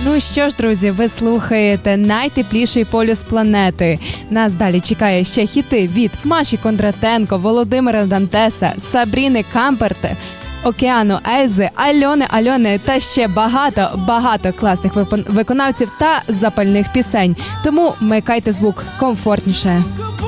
Ну що ж, друзі, ви слухаєте найтепліший полюс планети. Нас далі чекає ще хіти від Маші Кондратенко, Володимира Дантеса, Сабріни Камперти, Океану Ельзи, Альони та ще багато класних виконавців та запальних пісень. Тому вмикайте звук комфортніше.